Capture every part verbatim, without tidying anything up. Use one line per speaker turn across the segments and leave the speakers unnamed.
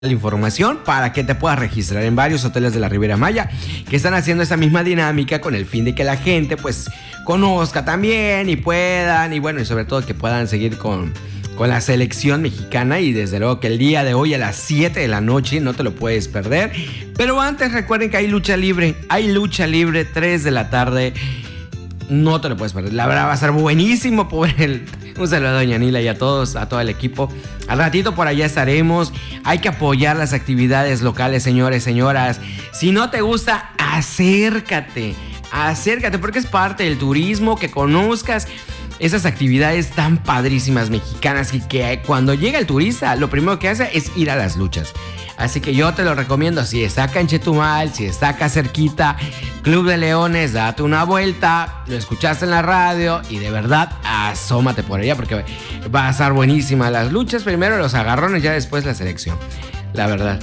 la información para que te puedas registrar en varios hoteles de la Riviera Maya que están haciendo esa misma dinámica con el fin de que la gente pues conozca también y puedan y bueno y sobre todo que puedan seguir con, con la selección mexicana y desde luego que el día de hoy a las siete de la noche no te lo puedes perder. Pero antes recuerden que hay lucha libre, hay lucha libre tres de la tarde. No te lo puedes perder, la verdad va a ser buenísimo por el... Un saludo a Doña Nila y a todos, a todo el equipo. Al ratito por allá estaremos. Hay que apoyar las actividades locales, señores, señoras. Si no te gusta, acércate. Acércate porque es parte del turismo, que conozcas esas actividades tan padrísimas mexicanas y que cuando llega el turista, lo primero que hace es ir a las luchas. Así que yo te lo recomiendo, si está acá en Chetumal, si está acá cerquita, Club de Leones, date una vuelta, lo escuchaste en la radio y de verdad asómate por allá porque va a estar buenísima las luchas, primero los agarrones, ya después la selección, la verdad.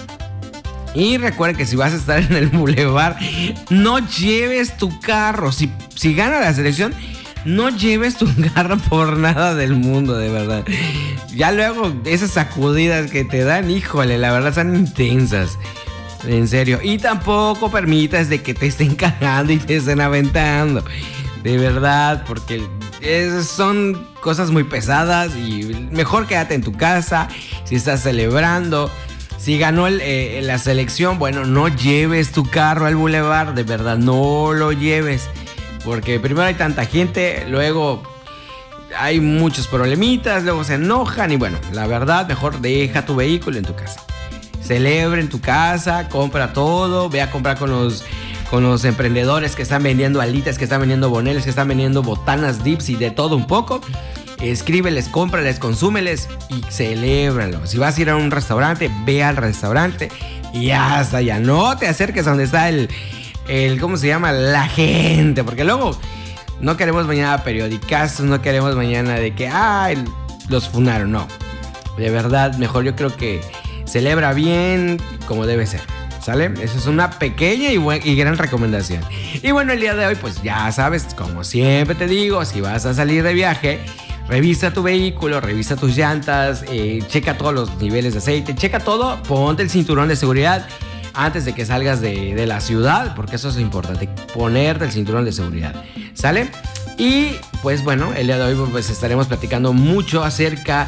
Y recuerda que si vas a estar en el Boulevard, no lleves tu carro, si, si gana la selección, no lleves tu carro por nada del mundo, de verdad. Ya luego esas sacudidas que te dan, híjole, la verdad son intensas. En serio. Y tampoco permitas de que te estén cargando y te estén aventando. De verdad, porque es, son cosas muy pesadas y mejor quédate en tu casa si estás celebrando. Si ganó el, eh, la selección, bueno, no lleves tu carro al Boulevard, de verdad, no lo lleves. Porque primero hay tanta gente, luego hay muchos problemitas, luego se enojan y bueno, la verdad, mejor deja tu vehículo en tu casa. Celebra en tu casa, compra todo, ve a comprar con los, con los emprendedores que están vendiendo alitas, que están vendiendo boneles, que están vendiendo botanas, dips y de todo un poco. Escríbeles, cómprales, consúmeles y celébralo. Si vas a ir a un restaurante, ve al restaurante y hasta ya no te acerques a donde está el... El, ¿cómo se llama? La gente, porque luego no queremos mañana periodicazos, no queremos mañana de que, ah, los funaron, no. De verdad, mejor yo creo que celebra bien como debe ser, ¿sale? Esa es una pequeña y, buen, y gran recomendación. Y bueno, el día de hoy, pues ya sabes, como siempre te digo, si vas a salir de viaje, revisa tu vehículo, revisa tus llantas, eh, checa todos los niveles de aceite, checa todo, ponte el cinturón de seguridad antes de que salgas de, de la ciudad, porque eso es importante, ponerte el cinturón de seguridad, ¿sale? Y pues bueno, el día de hoy pues estaremos platicando mucho acerca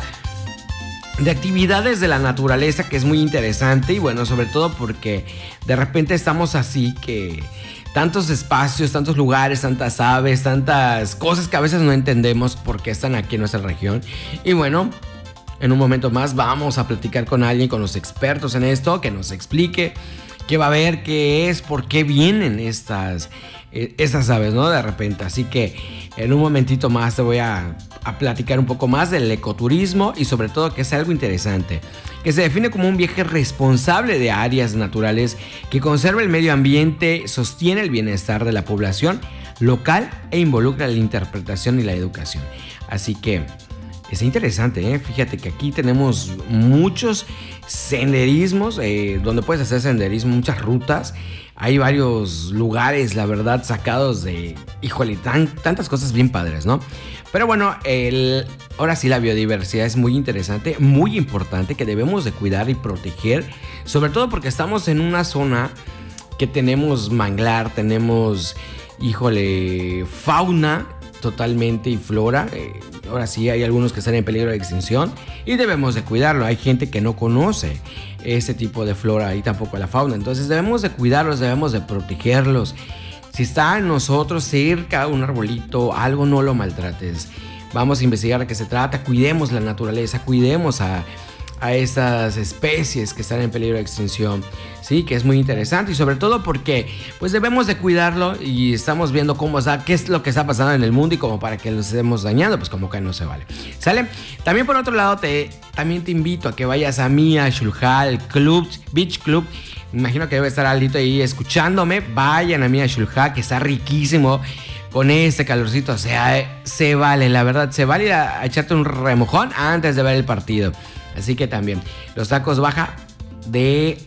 de actividades de la naturaleza, que es muy interesante y bueno, sobre todo porque de repente estamos así que tantos espacios, tantos lugares, tantas aves, tantas cosas que a veces no entendemos por qué están aquí en nuestra región y bueno... En un momento más vamos a platicar con alguien, con los expertos en esto, que nos explique qué va a haber, qué es, por qué vienen estas, eh, estas aves, ¿no? De repente. Así que en un momentito más te voy a, a platicar un poco más del ecoturismo y sobre todo que es algo interesante, que se define como un viaje responsable de áreas naturales que conserva el medio ambiente, sostiene el bienestar de la población local e involucra la interpretación y la educación. Así que... es interesante, ¿eh? Fíjate que aquí tenemos muchos senderismos, eh, donde puedes hacer senderismo, muchas rutas. Hay varios lugares, la verdad, sacados de, híjole, tan, tantas cosas bien padres, ¿no? Pero bueno, el, ahora sí la biodiversidad es muy interesante, muy importante, que debemos de cuidar y proteger, sobre todo porque estamos en una zona que tenemos manglar, tenemos, híjole, fauna totalmente y flora. Eh, ahora sí hay algunos que están en peligro de extinción y debemos de cuidarlo. Hay gente que no conoce ese tipo de flora y tampoco la fauna, entonces debemos de cuidarlos, debemos de protegerlos. Si está en nosotros cerca un arbolito, algo, no lo maltrates. Vamos a investigar de qué se trata, cuidemos la naturaleza, cuidemos a a estas especies que están en peligro de extinción, sí, que es muy interesante y sobre todo porque pues debemos de cuidarlo y estamos viendo cómo está, qué es lo que está pasando en el mundo y como para que los estemos dañando, pues como que no se vale, ¿sale? También por otro lado te, también te invito a que vayas a Mia Xulha Club, Beach Club. Me imagino que debe estar Aldito ahí escuchándome. Vayan a Mia Xulha, que está riquísimo con este calorcito, o sea, se vale, la verdad, se vale a, a echarte un remojón antes de ver el partido. Así que también los tacos Baja,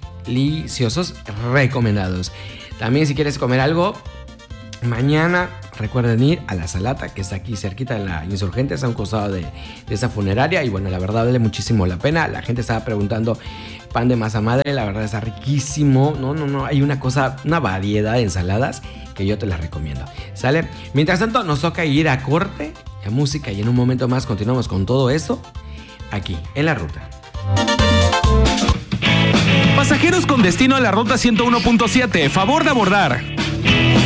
deliciosos, recomendados. También si quieres comer algo, mañana recuerden ir a La Salata, que está aquí cerquita de la Insurgentes, a un costado de, de esa funeraria. Y bueno, la verdad vale muchísimo la pena. La gente estaba preguntando pan de masa madre, la verdad está riquísimo. No, no, no, hay una cosa, una variedad de ensaladas que yo te las recomiendo. ¿Sale? Mientras tanto, nos toca ir a corte, a música, y en un momento más continuamos con todo esto aquí en La Ruta.
Pasajeros con destino a la ruta ciento uno punto siete, favor de abordar.